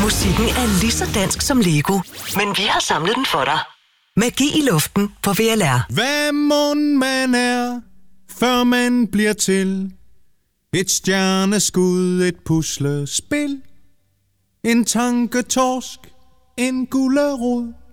Musikken er lige så dansk som Lego, men vi har samlet den for dig. Magi i luften på VLR. Hvad mon man er, før man bliver til? Et stjerneskud, et puslespil, en tanketorsk, en gulerod.